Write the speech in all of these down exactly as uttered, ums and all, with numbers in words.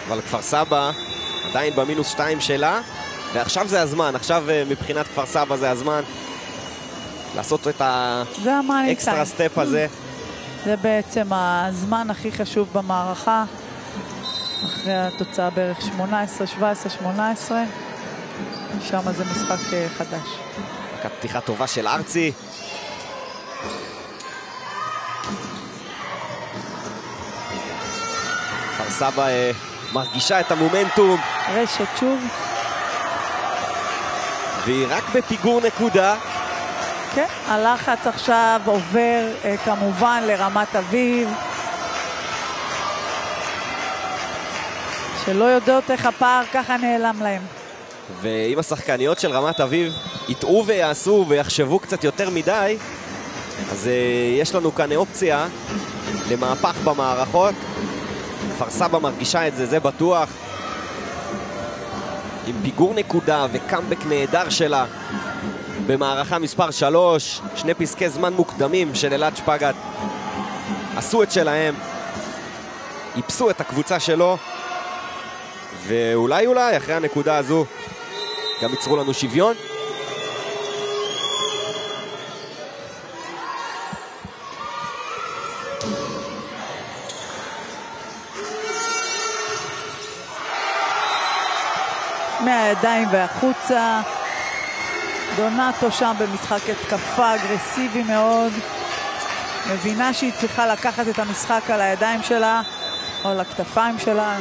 אבל כפר סבא עדיין במינוס שתיים שלה, ועכשיו זה הזמן, עכשיו מבחינת כפר סבא זה הזמן לעשות את האקסטרה סטפ הזה. זה בעצם הזמן הכי חשוב במערכה, אחרי התוצאה בערך שמונה עשרה, שבע עשרה, שמונה עשרה, שם זה משחק חדש. פתיחה טובה של ארצי. כפר סבא מרגישה את המומנטום. רשת שוב. והיא רק בפיגור נקודה. כן, הלחץ עכשיו עובר כמובן לרמת אביב. שלא יודעות איך הפער ככה נעלם להם. ואם השחקניות של רמת אביב יטעו ויעשו ויחשבו קצת יותר מדי, אז uh, יש לנו כאן אופציה למהפך במערכות. כפר סבא מרגישה את זה, זה בטוח. עם פיגור נקודה וקאמבק נהדר שלה במערכה מספר שלוש, שני פסקי זמן מוקדמים של אלעד שפגת עשו את שלהם, איפסו את הקבוצה שלו, ואולי אולי אחרי הנקודה הזו גם ייצרו לנו שוויון. מהידיים והחוצה. דונטו שם במשחק התקפה אגרסיבי מאוד. מבינה שהיא צריכה לקחת את המשחק על הידיים שלה או על הכתפיים שלה.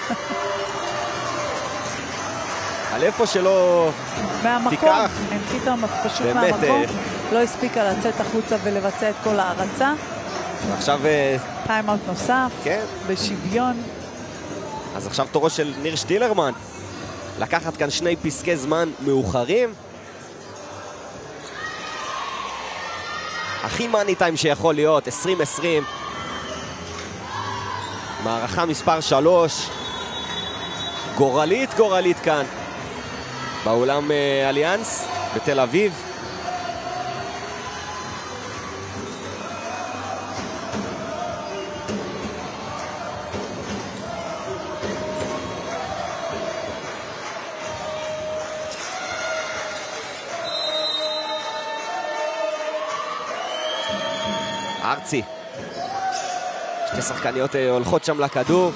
על איפה שלא תיקח. הנחיתה פשוט מהמקום. לא הספיקה לצאת החוצה ולבצע את כל ההרצה. ועכשיו טיימאוט נוסף. כן. בשוויון. אז עכשיו תורו של ניר שטילרמן לקחת כאן שני פסקי זמן מאוחרים. הכי מאני טיים שיכול להיות, עשרים עשרים. מערכה מספר שלוש. גורלית, גורלית כאן. באולם uh, אליאנס, בתל אביב. ארצי. שתי שחקניות uh, הולכות שם לכדור.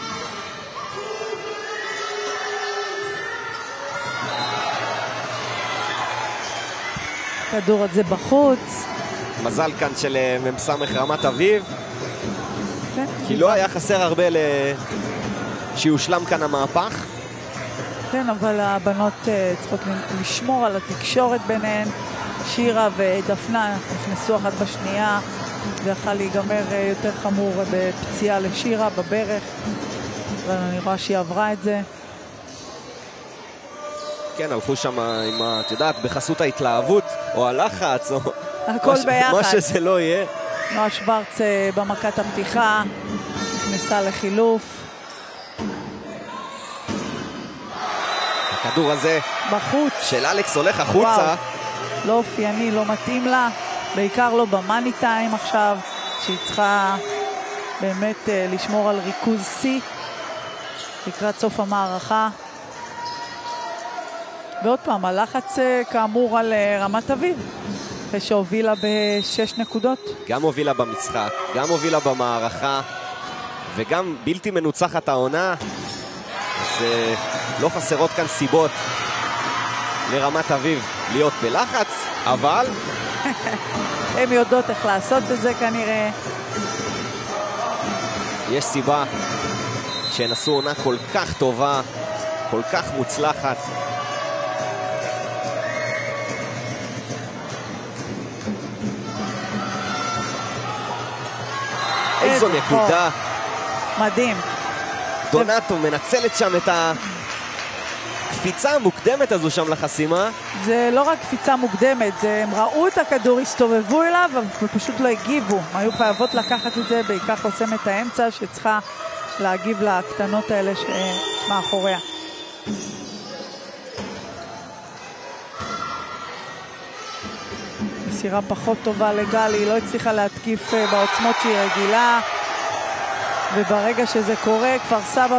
הכדור הזה בחוץ. מזל כאן של ממסמך רמת אביב. כן. כי לא היה חסר הרבה ל... שיושלם כאן המהפך. כן, אבל הבנות uh, צריכות לשמור על התקשורת ביניהן. שירה ודפנה נכנסו אחת בשנייה. זה יכול להיגמר uh, יותר חמור בפציעה לשירה בברך. אבל אני רואה שהיא עברה את זה. כן, הלכו שם עם, את יודעת, בחסות ההתלהבות, או הלחץ, או הכל מה, ביחד. מה שזה לא יהיה. נועה שוורץ במכת הפתיחה, נכנסה לחילוף. הכדור הזה בחוץ. של אלכס הולך החוצה. וואו. לא אופייני, לא מתאים לה. בעיקר לא במאני טיים עכשיו, שהיא צריכה באמת uh, לשמור על ריכוז C לקראת סוף המערכה. ועוד פעם, הלחץ כאמור על רמת אביב, אחרי שהובילה בשש נקודות. גם הובילה במשחק, גם הובילה במערכה, וגם בלתי מנוצחת העונה. אז לא חסרות כאן סיבות לרמת אביב להיות בלחץ, אבל... הם יודעות איך לעשות את זה כנראה. יש סיבה שהן עשו עונה כל כך טובה, כל כך מוצלחת. איזו נקודה. מדהים. דונטו מנצלת שם את הקפיצה המוקדמת הזו שם לחסימה. זה לא רק קפיצה מוקדמת, זה, הם ראו את הכדור, הסתובבו אליו ופשוט לא הגיבו. היו חייבות לקחת את זה, בעיקר חוסם את האמצע שצריכה להגיב לקטנות האלה שמאחוריה. מסירה פחות טובה לגלי, היא לא הצליחה להתקיף בעוצמות שהיא רגילה, וברגע שזה קורה, כפר סבא